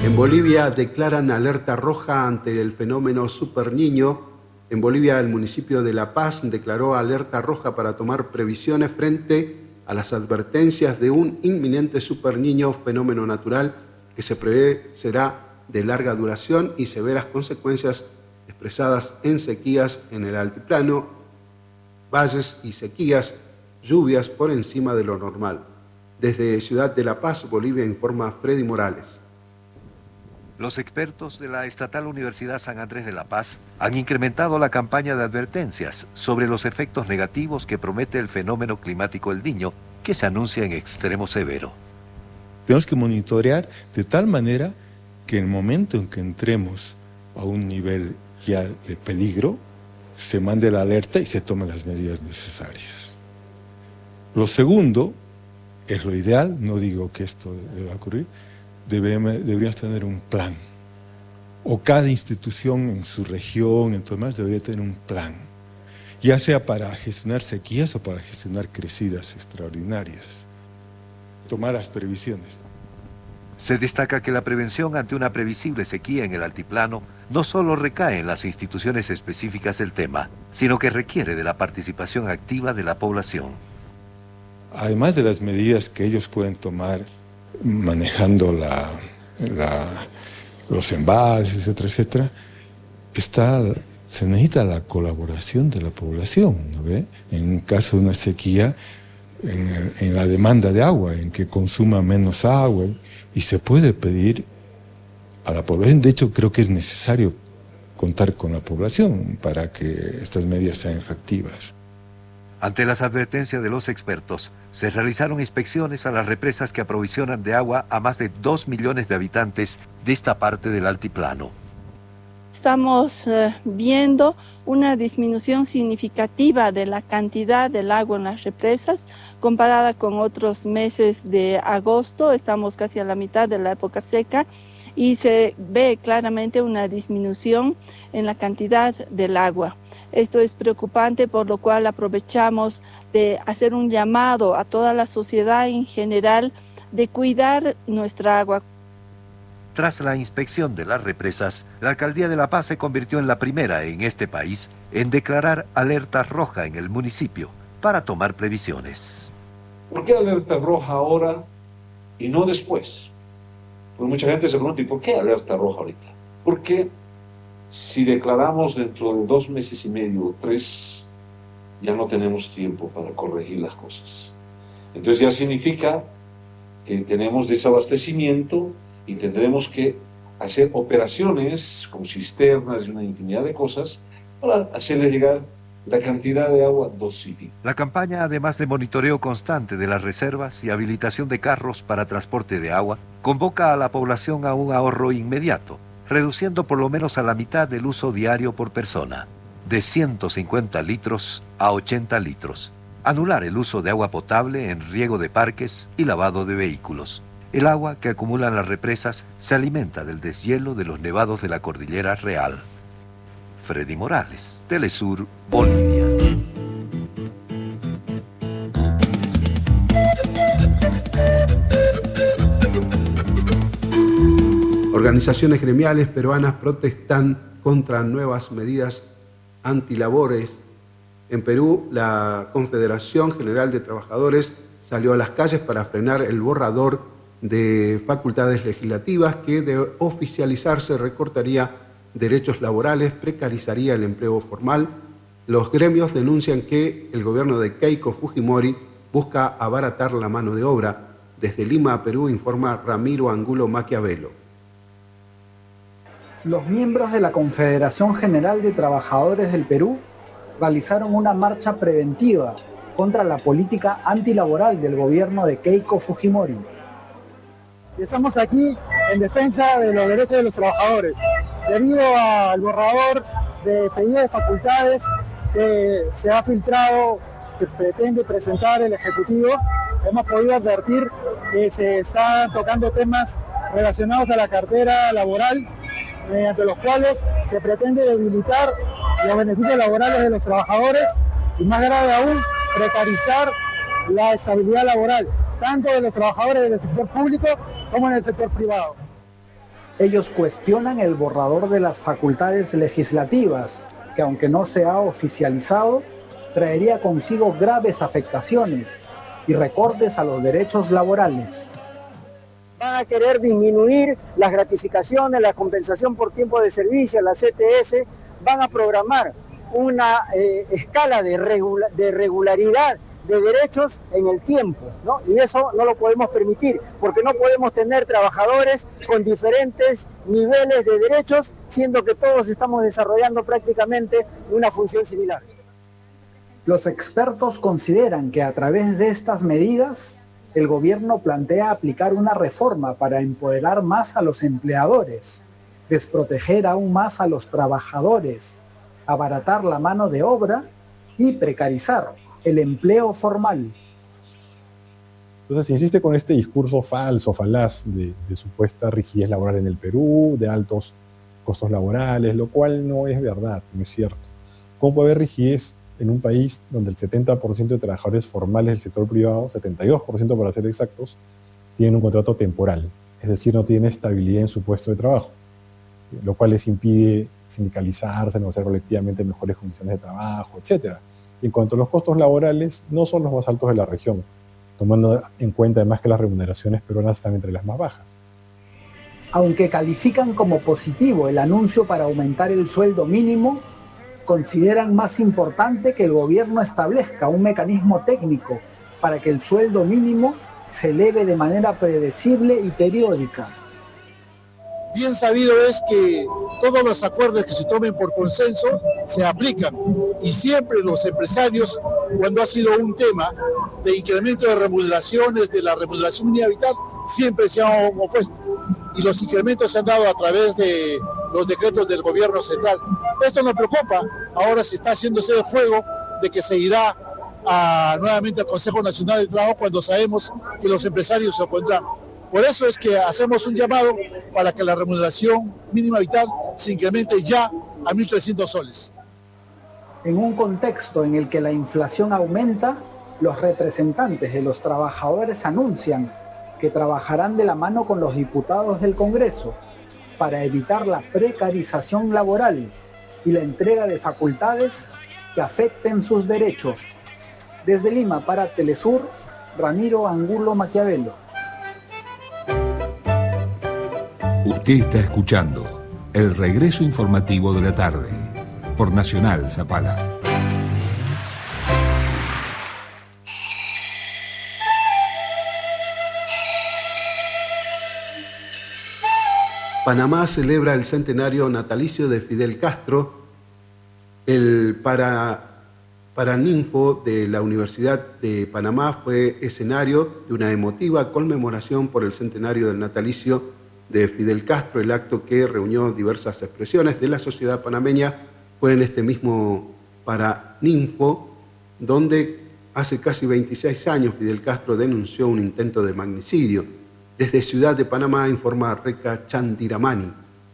En Bolivia declaran alerta roja ante el fenómeno Super Niño. En Bolivia, el municipio de La Paz declaró alerta roja para tomar previsiones frente a las advertencias de un inminente Super Niño, fenómeno natural que se prevé será de larga duración y severas consecuencias expresadas en sequías en el altiplano, valles y sequías, lluvias por encima de lo normal. Desde Ciudad de La Paz, Bolivia, informa Freddy Morales. Los expertos de la Estatal Universidad San Andrés de La Paz han incrementado la campaña de advertencias sobre los efectos negativos que promete el fenómeno climático El Niño, que se anuncia en extremo severo. Tenemos que monitorear de tal manera que en el momento en que entremos a un nivel ya de peligro, se mande la alerta y se tomen las medidas necesarias. Lo segundo, es lo ideal, no digo que esto deba ocurrir, deberíamos tener un plan. O cada institución en su región, en todo más, debería tener un plan. Ya sea para gestionar sequías o para gestionar crecidas extraordinarias. Tomar las previsiones. Se destaca que la prevención ante una previsible sequía en el altiplano no solo recae en las instituciones específicas del tema, sino que requiere de la participación activa de la población. Además de las medidas que ellos pueden tomar manejando los embalses, etcétera, etcétera, se necesita la colaboración de la población, ¿no ve? En un caso de una sequía, en la demanda de agua, en que consuma menos agua, y se puede pedir a la población. De hecho, creo que es necesario contar con la población para que estas medidas sean efectivas. Ante las advertencias de los expertos, se realizaron inspecciones a las represas que aprovisionan de agua a más de 2 millones de habitantes de esta parte del altiplano. Estamos viendo una disminución significativa de la cantidad del agua en las represas comparada con otros meses de agosto. Estamos casi a la mitad de la época seca y se ve claramente una disminución en la cantidad del agua. Esto es preocupante, por lo cual aprovechamos de hacer un llamado a toda la sociedad en general de cuidar nuestra agua. Tras la inspección de las represas, la Alcaldía de La Paz se convirtió en la primera en este país en declarar alerta roja en el municipio para tomar previsiones. ¿Por qué alerta roja ahora y no después? Pues mucha gente se pregunta, ¿y por qué alerta roja ahorita? Porque si declaramos dentro de 2 meses y medio o 3, ya no tenemos tiempo para corregir las cosas. Entonces ya significa que tenemos desabastecimiento y tendremos que hacer operaciones con cisternas y una infinidad de cosas para hacerles llegar la cantidad de agua dosificada. La campaña, además de monitoreo constante de las reservas y habilitación de carros para transporte de agua, convoca a la población a un ahorro inmediato, reduciendo por lo menos a la mitad el uso diario por persona, de 150 litros a 80 litros. Anular el uso de agua potable en riego de parques y lavado de vehículos. El agua que acumulan las represas se alimenta del deshielo de los nevados de la Cordillera Real. Freddy Morales, Telesur, Bolivia. Organizaciones gremiales peruanas protestan contra nuevas medidas antilabores. En Perú, la Confederación General de Trabajadores salió a las calles para frenar el borrador de facultades legislativas que, de oficializarse, recortaría derechos laborales, precarizaría el empleo formal. Los gremios denuncian que el gobierno de Keiko Fujimori busca abaratar la mano de obra. Desde Lima, Perú, informa Ramiro Angulo Maquiavelo. Los miembros de la Confederación General de Trabajadores del Perú realizaron una marcha preventiva contra la política antilaboral del gobierno de Keiko Fujimori. Estamos aquí en defensa de los derechos de los trabajadores. Debido al borrador de pedido de facultades que se ha filtrado, que pretende presentar el Ejecutivo, hemos podido advertir que se están tocando temas relacionados a la cartera laboral, mediante los cuales se pretende debilitar los beneficios laborales de los trabajadores y, más grave aún, precarizar la estabilidad laboral, tanto de los trabajadores del sector público como en el sector privado. Ellos cuestionan el borrador de las facultades legislativas, que aunque no se ha oficializado, traería consigo graves afectaciones y recortes a los derechos laborales. Van a querer disminuir las gratificaciones, la compensación por tiempo de servicio, la CTS, van a programar una escala de regularidad de derechos en el tiempo, ¿no? Y eso no lo podemos permitir, porque no podemos tener trabajadores con diferentes niveles de derechos, siendo que todos estamos desarrollando prácticamente una función similar. Los expertos consideran que a través de estas medidas, el gobierno plantea aplicar una reforma para empoderar más a los empleadores, desproteger aún más a los trabajadores, abaratar la mano de obra y precarizar el empleo formal. Entonces se insiste con este discurso falso, falaz, de supuesta rigidez laboral en el Perú, de altos costos laborales, lo cual no es verdad, no es cierto. ¿Cómo puede haber rigidez en un país donde el 70% de trabajadores formales del sector privado, 72% para ser exactos, tienen un contrato temporal? Es decir, no tienen estabilidad en su puesto de trabajo, lo cual les impide sindicalizarse, negociar colectivamente mejores condiciones de trabajo, etc. En cuanto a los costos laborales, no son los más altos de la región, tomando en cuenta además que las remuneraciones peruanas están entre las más bajas. Aunque califican como positivo el anuncio para aumentar el sueldo mínimo, consideran más importante que el gobierno establezca un mecanismo técnico para que el sueldo mínimo se eleve de manera predecible y periódica. Bien sabido es que todos los acuerdos que se tomen por consenso se aplican, y siempre los empresarios, cuando ha sido un tema de incremento de remuneraciones, de la remuneración mínima vital, siempre se han opuesto, y los incrementos se han dado a través de los decretos del gobierno central. Esto nos preocupa. Ahora se está haciéndose el juego de que se irá nuevamente al Consejo Nacional del Trabajo cuando sabemos que los empresarios se opondrán. Por eso es que hacemos un llamado para que la remuneración mínima vital se incremente ya a 1.300 soles. En un contexto en el que la inflación aumenta, los representantes de los trabajadores anuncian que trabajarán de la mano con los diputados del Congreso para evitar la precarización laboral y la entrega de facultades que afecten sus derechos. Desde Lima para Telesur, Ramiro Angulo Maquiavelo. Usted está escuchando el regreso informativo de la tarde por Nacional Zapala. Panamá celebra el centenario natalicio de Fidel Castro. El Paraninfo de la Universidad de Panamá fue escenario de una emotiva conmemoración por el centenario del natalicio de Fidel Castro. El acto, que reunió diversas expresiones de la sociedad panameña, fue en este mismo Paraninfo, donde hace casi 26 años Fidel Castro denunció un intento de magnicidio. Desde Ciudad de Panamá informa Reca Chandiramani.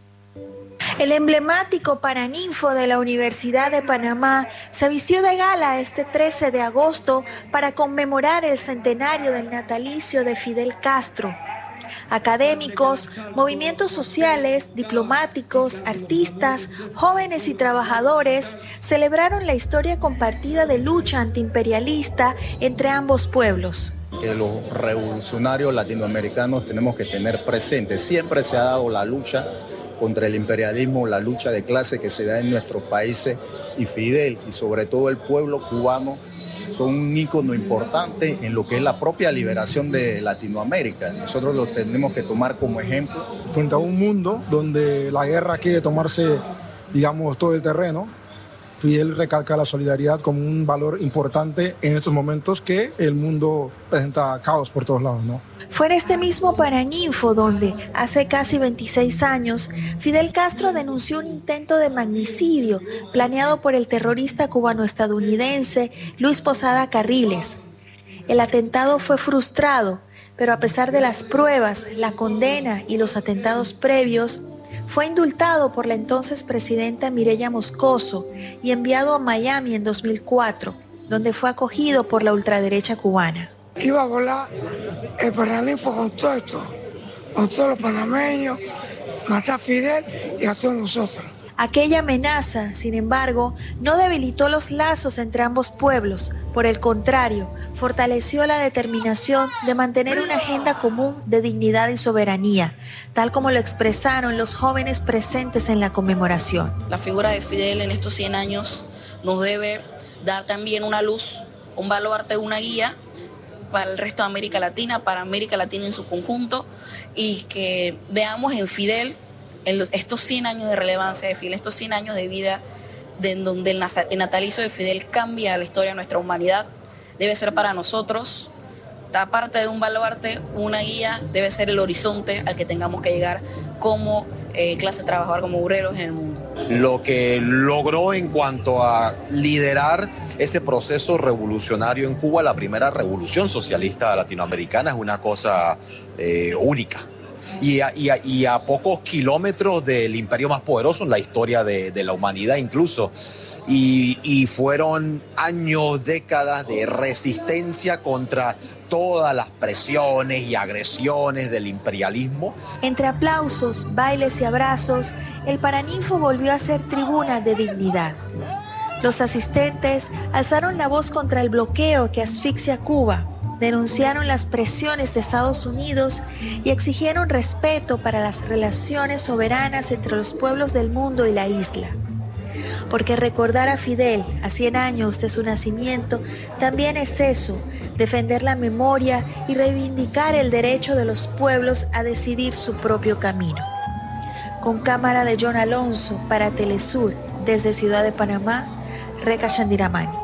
El emblemático Paraninfo de la Universidad de Panamá se vistió de gala este 13 de agosto para conmemorar el centenario del natalicio de Fidel Castro. Académicos, movimientos sociales, diplomáticos, artistas, jóvenes y trabajadores celebraron la historia compartida de lucha antiimperialista entre ambos pueblos. Que los revolucionarios latinoamericanos tenemos que tener presente. Siempre se ha dado la lucha contra el imperialismo, la lucha de clase que se da en nuestros países, y Fidel y sobre todo el pueblo cubano son un ícono importante en lo que es la propia liberación de Latinoamérica. Nosotros lo tenemos que tomar como ejemplo. Frente a un mundo donde la guerra quiere tomarse, digamos, todo el terreno, Fidel recalca la solidaridad como un valor importante en estos momentos que el mundo presenta caos por todos lados, ¿no? Fue en este mismo Paraninfo donde, hace casi 26 años, Fidel Castro denunció un intento de magnicidio planeado por el terrorista cubano-estadounidense Luis Posada Carriles. El atentado fue frustrado, pero a pesar de las pruebas, la condena y los atentados previos, fue indultado por la entonces presidenta Mireya Moscoso y enviado a Miami en 2004, donde fue acogido por la ultraderecha cubana. Iba a volar el Paraninfo con todo esto, con todos los panameños, matar a Fidel y a todos nosotros. Aquella amenaza, sin embargo, no debilitó los lazos entre ambos pueblos. Por el contrario, fortaleció la determinación de mantener una agenda común de dignidad y soberanía, tal como lo expresaron los jóvenes presentes en la conmemoración. La figura de Fidel en estos 100 años nos debe dar también una luz, un baluarte, una guía para el resto de América Latina, para América Latina en su conjunto, y que veamos en Fidel, en estos 100 años de relevancia de Fidel, estos 100 años de vida, en donde el natalicio de Fidel cambia la historia de nuestra humanidad, debe ser para nosotros, aparte de un baluarte, una guía, debe ser el horizonte al que tengamos que llegar como clase trabajadora, como obreros en el mundo. Lo que logró en cuanto a liderar este proceso revolucionario en Cuba, la primera revolución socialista latinoamericana, es una cosa única. Y a pocos kilómetros del imperio más poderoso en la historia de la humanidad incluso. Y fueron años, décadas de resistencia contra todas las presiones y agresiones del imperialismo. Entre aplausos, bailes y abrazos, el Paraninfo volvió a ser tribuna de dignidad. Los asistentes alzaron la voz contra el bloqueo que asfixia Cuba, denunciaron las presiones de Estados Unidos y exigieron respeto para las relaciones soberanas entre los pueblos del mundo y la isla. Porque recordar a Fidel a 100 años de su nacimiento también es eso, defender la memoria y reivindicar el derecho de los pueblos a decidir su propio camino. Con cámara de John Alonso para Telesur, desde Ciudad de Panamá, Reca Chandiramani.